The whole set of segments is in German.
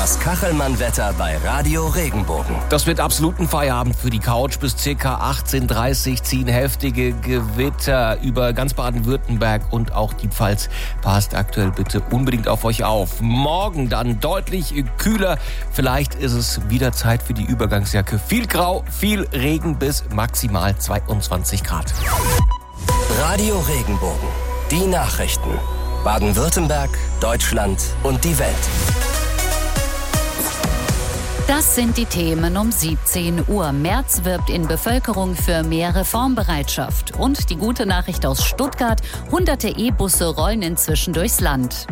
Das Kachelmann-Wetter bei Radio Regenbogen. Das wird absoluten Feierabend für die Couch. Bis ca. 18:30 Uhr ziehen heftige Gewitter über ganz Baden-Württemberg und auch die Pfalz. Passt aktuell bitte unbedingt auf euch auf. Morgen dann deutlich kühler. Vielleicht ist es wieder Zeit für die Übergangsjacke. Viel Grau, viel Regen bis maximal 22 Grad. Radio Regenbogen. Die Nachrichten. Baden-Württemberg, Deutschland und die Welt. Das sind die Themen um 17 Uhr. Merz wirbt in Bevölkerung für mehr Reformbereitschaft. Und die gute Nachricht aus Stuttgart: hunderte E-Busse rollen inzwischen durchs Land.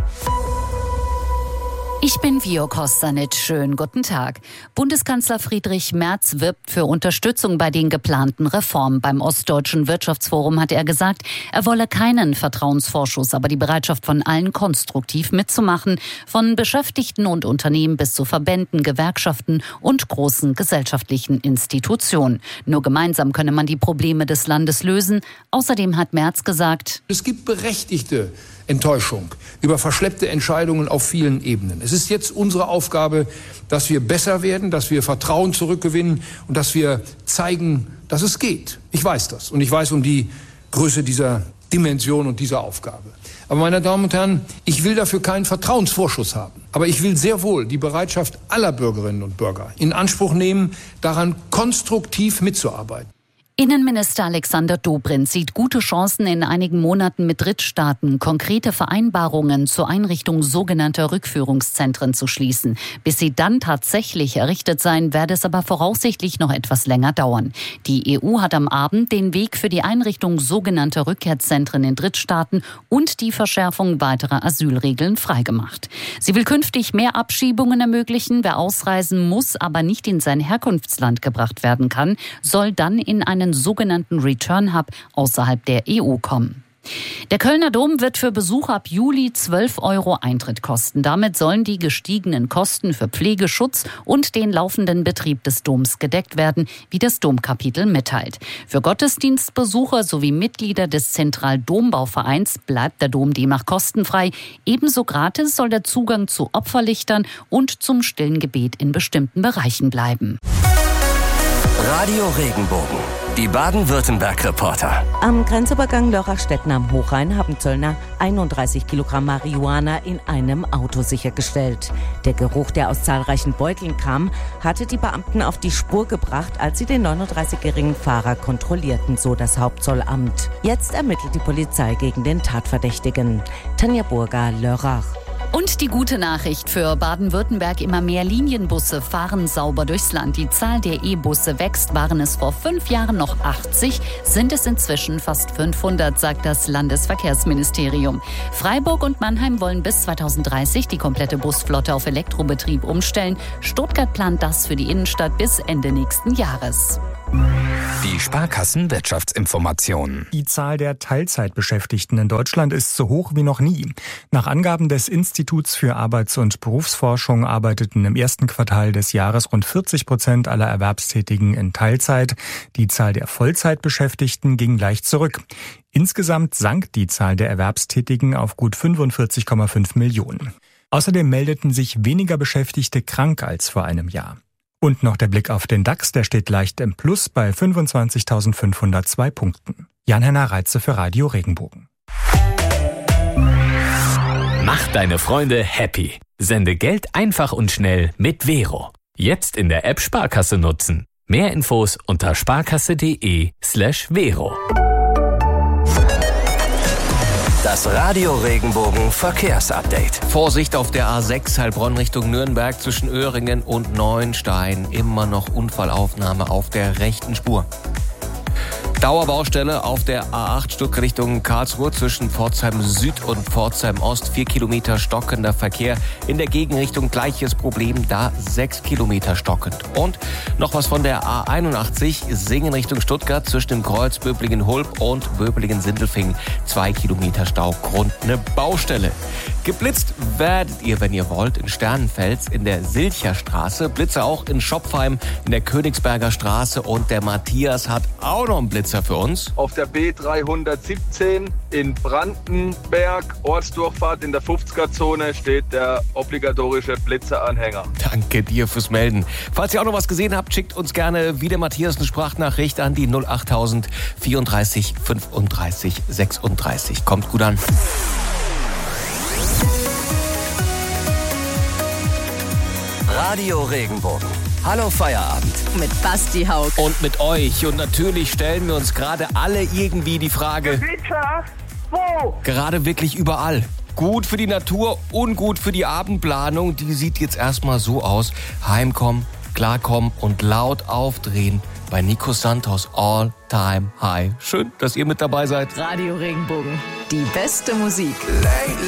Ich bin Vio Kostanic. Schönen guten Tag. Bundeskanzler Friedrich Merz wirbt für Unterstützung bei den geplanten Reformen. Beim Ostdeutschen Wirtschaftsforum hat er gesagt, er wolle keinen Vertrauensvorschuss, aber die Bereitschaft von allen, konstruktiv mitzumachen, von Beschäftigten und Unternehmen bis zu Verbänden, Gewerkschaften und großen gesellschaftlichen Institutionen. Nur gemeinsam könne man die Probleme des Landes lösen. Außerdem hat Merz gesagt: Es gibt berechtigte Enttäuschung über verschleppte Entscheidungen auf vielen Ebenen. Es ist jetzt unsere Aufgabe, dass wir besser werden, dass wir Vertrauen zurückgewinnen und dass wir zeigen, dass es geht. Ich weiß das und ich weiß um die Größe dieser Dimension und dieser Aufgabe. Aber meine Damen und Herren, ich will dafür keinen Vertrauensvorschuss haben. Aber ich will sehr wohl die Bereitschaft aller Bürgerinnen und Bürger in Anspruch nehmen, daran konstruktiv mitzuarbeiten. Innenminister Alexander Dobrindt sieht gute Chancen, in einigen Monaten mit Drittstaaten konkrete Vereinbarungen zur Einrichtung sogenannter Rückführungszentren zu schließen. Bis sie dann tatsächlich errichtet seien, werde es aber voraussichtlich noch etwas länger dauern. Die EU hat am Abend den Weg für die Einrichtung sogenannter Rückkehrzentren in Drittstaaten und die Verschärfung weiterer Asylregeln freigemacht. Sie will künftig mehr Abschiebungen ermöglichen. Wer ausreisen muss, aber nicht in sein Herkunftsland gebracht werden kann, soll dann in einen sogenannten Return Hub außerhalb der EU kommen. Der Kölner Dom wird für Besucher ab Juli 12 € Eintritt kosten. Damit sollen die gestiegenen Kosten für Pflege, Schutz und den laufenden Betrieb des Doms gedeckt werden, wie das Domkapitel mitteilt. Für Gottesdienstbesucher sowie Mitglieder des Zentraldombauvereins bleibt der Dom demnach kostenfrei. Ebenso gratis soll der Zugang zu Opferlichtern und zum stillen Gebet in bestimmten Bereichen bleiben. Radio Regenbogen. Die Baden-Württemberg-Reporter. Am Grenzübergang Lörrachstetten am Hochrhein haben Zöllner 31 Kilogramm Marihuana in einem Auto sichergestellt. Der Geruch, der aus zahlreichen Beuteln kam, hatte die Beamten auf die Spur gebracht, als sie den 39-jährigen Fahrer kontrollierten, so das Hauptzollamt. Jetzt ermittelt die Polizei gegen den Tatverdächtigen. Tanja Burger, Lörrach. Und die gute Nachricht für Baden-Württemberg: immer mehr Linienbusse fahren sauber durchs Land. Die Zahl der E-Busse wächst. Waren es vor 5 Jahren noch 80, sind es inzwischen fast 500, sagt das Landesverkehrsministerium. Freiburg und Mannheim wollen bis 2030 die komplette Busflotte auf Elektrobetrieb umstellen. Stuttgart plant das für die Innenstadt bis Ende nächsten Jahres. Die Sparkassen-Wirtschaftsinformationen. Die Zahl der Teilzeitbeschäftigten in Deutschland ist so hoch wie noch nie. Nach Angaben des Instituts für Arbeits- und Berufsforschung arbeiteten im ersten Quartal des Jahres rund 40% aller Erwerbstätigen in Teilzeit. Die Zahl der Vollzeitbeschäftigten ging leicht zurück. Insgesamt sank die Zahl der Erwerbstätigen auf gut 45,5 Millionen. Außerdem meldeten sich weniger Beschäftigte krank als vor einem Jahr. Und noch der Blick auf den DAX, der steht leicht im Plus bei 25.502 Punkten. Jan-Henner Reitze für Radio Regenbogen. Mach deine Freunde happy. Sende Geld einfach und schnell mit Vero. Jetzt in der App Sparkasse nutzen. Mehr Infos unter sparkasse.de/Vero. Das Radio Regenbogen Verkehrsupdate. Vorsicht auf der A6 Heilbronn Richtung Nürnberg zwischen Öhringen und Neuenstein. Immer noch Unfallaufnahme auf der rechten Spur. Dauerbaustelle auf der A8 Stück Richtung Karlsruhe zwischen Pforzheim Süd und Pforzheim Ost. 4 Kilometer stockender Verkehr. In der Gegenrichtung gleiches Problem, da 6 Kilometer stockend. Und noch was von der A81 Singen Richtung Stuttgart zwischen dem Kreuz Böblingen-Hulb und Böblingen-Sindelfingen. 2 Kilometer Stau, Grund eine Baustelle. Geblitzt werdet ihr, wenn ihr wollt, in Sternenfels in der Silcherstraße. Blitzer auch in Schopfheim in der Königsberger Straße. Und der Matthias hat auch noch einen Blitzer für uns. Auf der B317 in Brandenberg, Ortsdurchfahrt in der 50er-Zone, steht der obligatorische Blitzeranhänger. Danke dir fürs Melden. Falls ihr auch noch was gesehen habt, schickt uns gerne wie der Matthias eine Sprachnachricht an die 08000 34 35 36. Kommt gut an. Radio Regenbogen. Hallo Feierabend. Mit Basti Haug. Und mit euch. Und natürlich stellen wir uns gerade alle irgendwie die Frage, Blitzer, wo? gerade wirklich überall. Gut für die Natur, ungut für die Abendplanung. Die sieht jetzt erstmal so aus. Heimkommen, klarkommen und laut aufdrehen bei Nico Santos All Time High. Schön, dass ihr mit dabei seid. Radio Regenbogen. Die beste Musik.